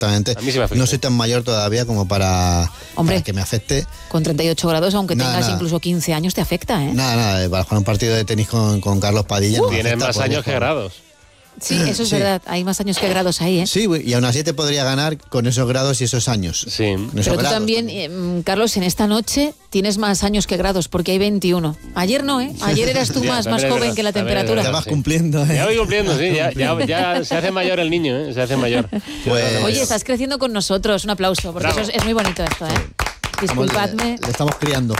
perfectamente. A mí sí me afecta. No soy tan mayor todavía como para que me afecte. Con 38 grados, aunque tengas nada. incluso 15 años, te afecta, ¿eh? Nada, para jugar un partido de tenis con Carlos Padilla. No me Tienes afecta, más podría años que jugar. grados. Sí, eso es verdad. Hay más años que grados ahí, ¿eh? Sí, y aún así te podría ganar con esos grados y esos años. Sí. Pero tú también, Carlos, en esta noche tienes más años que grados, porque hay 21. Ayer no, ¿eh? Ayer eras tú más joven que la temperatura. Ya vas cumpliendo, ¿eh? Ya voy cumpliendo, sí. Ya se hace mayor el niño, ¿eh? Se hace mayor. Pues... Oye, estás creciendo con nosotros. Un aplauso, porque eso es muy bonito esto, ¿eh? Disculpadme. Le estamos criando.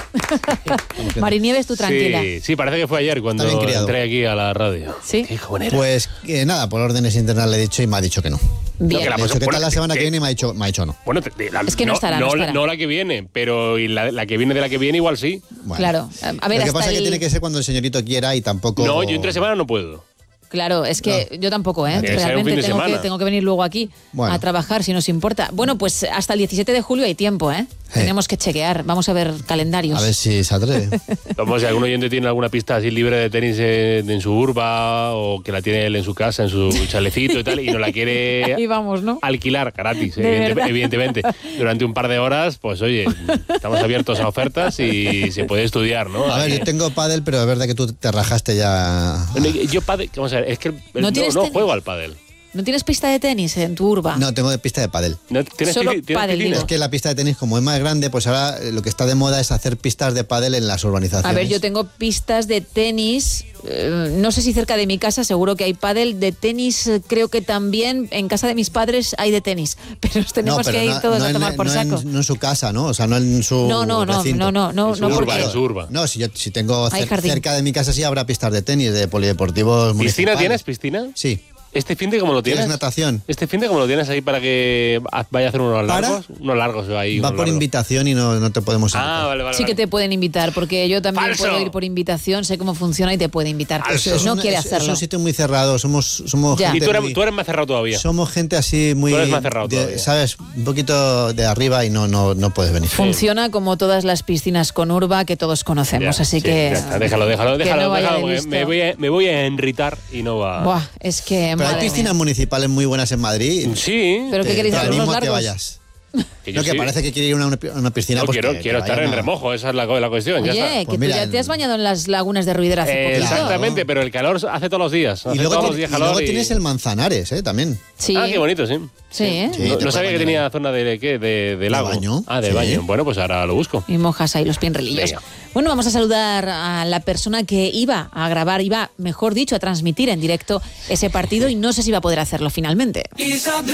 Marinieves, tú tranquila. Sí, parece que fue ayer cuando entré aquí a la radio. ¿Sí? Qué joven era. Pues nada, por órdenes internas le he dicho y me ha dicho que no. Bien. Le he dicho, ¿qué tal la semana que viene? Y me ha dicho no. Bueno, es que no estará. No la que viene, pero la que viene de la que viene igual sí. Bueno. Claro. A ver, lo que pasa es que tiene que ser cuando el señorito quiera y tampoco... No, yo entre semana no puedo. Claro, es que yo tampoco, ¿eh? Tiene que ser un fin de Realmente semana. tengo que venir luego aquí a trabajar, si nos importa. Bueno, pues hasta el 17 de julio hay tiempo, ¿eh? Tenemos que chequear, vamos a ver calendarios. A ver si se atreve. Vamos, si algún oyente tiene alguna pista así libre de tenis en su urba o que la tiene él en su casa, en su chalecito y tal, y no la quiere Ahí vamos, ¿no? alquilar gratis, ¿De evidentemente, durante un par de horas, pues oye, estamos abiertos a ofertas y se puede estudiar, ¿no? A ver, yo tengo pádel, pero es verdad que tú te rajaste ya... Bueno, yo pádel, vamos a ver, es que no juego al pádel. ¿No tienes pista de tenis en tu urba? No, tengo de pista de pádel. ¿No tienes Solo ¿tienes pádel, piscina? Es que la pista de tenis, como es más grande, pues ahora lo que está de moda es hacer pistas de pádel en las urbanizaciones. A ver, yo tengo pistas de tenis, no sé si cerca de mi casa, seguro que hay pádel. De tenis, creo que también en casa de mis padres hay de tenis, pero tenemos que ir todos a tomar por saco. No en su casa, ¿no? O sea, no en su recinto. En su urba. No, si tengo cerca de mi casa sí habrá pistas de tenis, de polideportivos municipales. ¿Piscina tienes? ¿Piscina? Sí. ¿Este fin de cómo lo tienes? ¿Tienes natación? ¿Este fin de cómo lo tienes ahí para que vaya a hacer unos largos? Unos largos ahí. Va por invitación y no te podemos invitar. Vale. Sí que te pueden invitar, porque yo también ¡Falso! puedo ir por invitación, sé cómo funciona y te puede invitar. No quiere hacerlo. Es un sitio muy cerrado, somos Ya. gente Y tú eres más cerrado todavía. Somos gente así muy... Tú eres más cerrado todavía. ¿Sabes? Un poquito de arriba y no puedes venir. Funciona como todas las piscinas con urba que todos conocemos, Ya, así sí, que... ya está, déjalo, no vaya de porque listo. me voy a enritar y no va... Buah, es que... Pero hay madre piscinas mía. municipales muy buenas en Madrid. Sí. ¿Pero qué queréis Te hacer, unos animo a que largos? vayas. Que No, que sí. parece que quiere ir a una piscina. No, pues quiero que estar vayan en remojo, esa es la cuestión. ya Oye, está. que Pues tú mira, ya te has bañado en las lagunas de Ruidera hace poquito. Exactamente, pero el calor hace todos los días. Y Hace luego, todos los días calor. luego tienes el Manzanares, también. Sí. Qué bonito, sí. Sí, ¿eh? Sí, te No sabía puedes que bañar tenía ahí. zona de lago. baño, De sí. baño. Bueno, pues ahora lo busco. Y mojas ahí los pinrelillos. Venga. Bueno, vamos a saludar a la persona que iba a grabar, mejor dicho, a transmitir en directo ese partido y no sé si va a poder hacerlo finalmente.